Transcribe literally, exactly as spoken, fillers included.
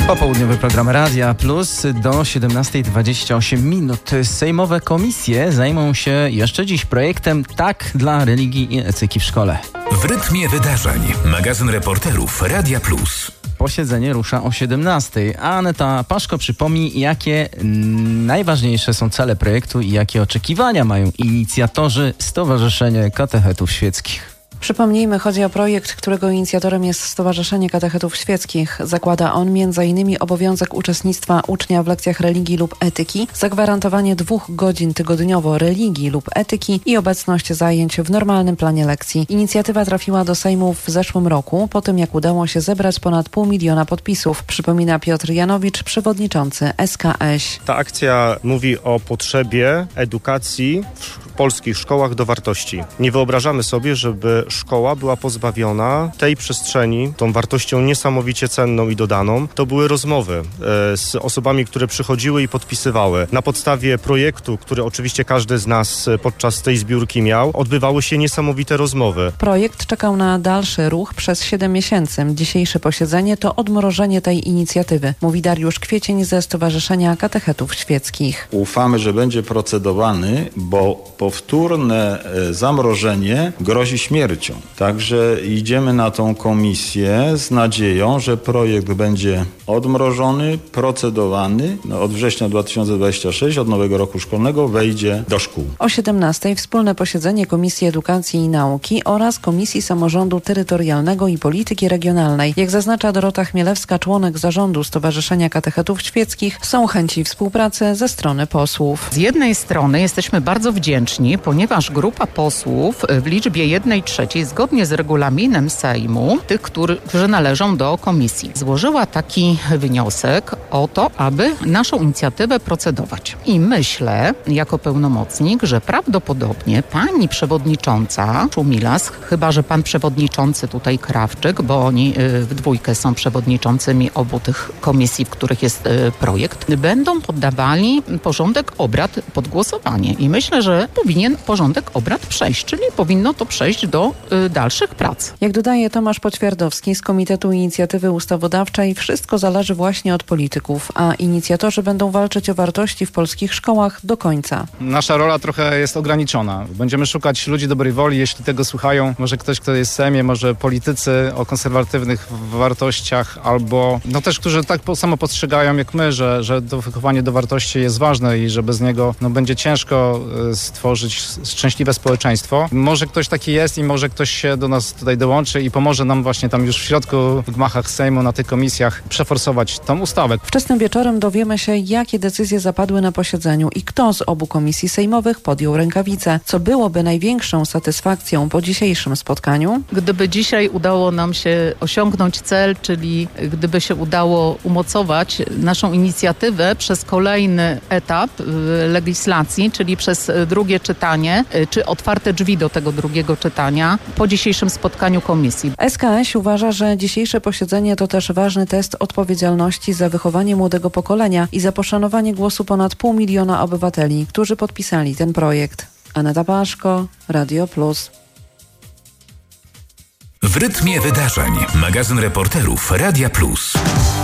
Popołudniowy program Radia Plus do siedemnastej dwadzieścia osiem minut. Sejmowe komisje zajmą się jeszcze dziś projektem Tak dla religii i etyki w szkole. W rytmie wydarzeń. Magazyn reporterów Radia Plus. Posiedzenie rusza o siedemnastej, a Aneta Paszko przypomni, jakie najważniejsze są cele projektu i jakie oczekiwania mają inicjatorzy Stowarzyszenia Katechetów Świeckich. Przypomnijmy, chodzi o projekt, którego inicjatorem jest Stowarzyszenie Katechetów Świeckich. Zakłada on między innymi obowiązek uczestnictwa ucznia w lekcjach religii lub etyki, zagwarantowanie dwóch godzin tygodniowo religii lub etyki i obecność zajęć w normalnym planie lekcji. Inicjatywa trafiła do Sejmu w zeszłym roku, po tym jak udało się zebrać ponad pół miliona podpisów, przypomina Piotr Janowicz, przewodniczący S K Ś. Ta akcja mówi o potrzebie edukacji w polskich szkołach do wartości. Nie wyobrażamy sobie, żeby szkoła była pozbawiona tej przestrzeni, tą wartością niesamowicie cenną i dodaną. To były rozmowy e, z osobami, które przychodziły i podpisywały. Na podstawie projektu, który oczywiście każdy z nas podczas tej zbiórki miał, odbywały się niesamowite rozmowy. Projekt czekał na dalszy ruch przez siedem miesięcy. Dzisiejsze posiedzenie to odmrożenie tej inicjatywy, mówi Dariusz Kwiecień ze Stowarzyszenia Katechetów Świeckich. Ufamy, że będzie procedowany, bo powtórne zamrożenie grozi śmiercią. Także idziemy na tą komisję z nadzieją, że projekt będzie odmrożony, procedowany. No, od września dwa tysiące dwudziestego szóstego, od nowego roku szkolnego wejdzie do szkół. O siedemnastej wspólne posiedzenie Komisji Edukacji i Nauki oraz Komisji Samorządu Terytorialnego i Polityki Regionalnej. Jak zaznacza Dorota Chmielewska, członek zarządu Stowarzyszenia Katechetów Świeckich, są chęci współpracy ze strony posłów. Z jednej strony jesteśmy bardzo wdzięczni, ponieważ grupa posłów w liczbie jednej trzeciej zgodnie z regulaminem Sejmu, tych, którzy należą do komisji, złożyła taki wniosek o to, aby naszą inicjatywę procedować. I myślę, jako pełnomocnik, że prawdopodobnie pani przewodnicząca Szumilas, chyba że pan przewodniczący tutaj Krawczyk, bo oni w dwójkę są przewodniczącymi obu tych komisji, w których jest projekt, będą poddawali porządek obrad pod głosowanie. I myślę, że powinien porządek obrad przejść, czyli powinno to przejść do y, dalszych prac. Jak dodaje Tomasz Poćwiardowski z Komitetu Inicjatywy Ustawodawczej, wszystko zależy właśnie od polityków, a inicjatorzy będą walczyć o wartości w polskich szkołach do końca. Nasza rola trochę jest ograniczona. Będziemy szukać ludzi dobrej woli, jeśli tego słuchają. Może ktoś, kto jest w Sejmie, może politycy o konserwatywnych wartościach, albo no też, którzy tak samo postrzegają jak my, że, że to wychowanie do wartości jest ważne i że bez niego no, będzie ciężko y, stworzyć szczęśliwe społeczeństwo. Może ktoś taki jest i może ktoś się do nas tutaj dołączy i pomoże nam właśnie tam już w środku, w gmachach Sejmu, na tych komisjach przeforsować tą ustawę. Wczesnym wieczorem dowiemy się, jakie decyzje zapadły na posiedzeniu i kto z obu komisji sejmowych podjął rękawice, co byłoby największą satysfakcją po dzisiejszym spotkaniu. Gdyby dzisiaj udało nam się osiągnąć cel, czyli gdyby się udało umocować naszą inicjatywę przez kolejny etap legislacji, czyli przez drugie czytanie, czy otwarte drzwi do tego drugiego czytania po dzisiejszym spotkaniu komisji. S K Ś uważa, że dzisiejsze posiedzenie to też ważny test odpowiedzialności za wychowanie młodego pokolenia i za poszanowanie głosu ponad pół miliona obywateli, którzy podpisali ten projekt. Aneta Paszko, Radio Plus. W rytmie wydarzeń. Magazyn reporterów Radia Plus.